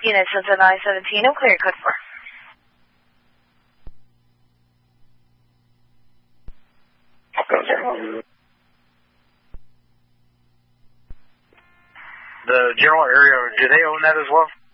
Unit Center 917, and clear code 4. The general area, do they own that as well?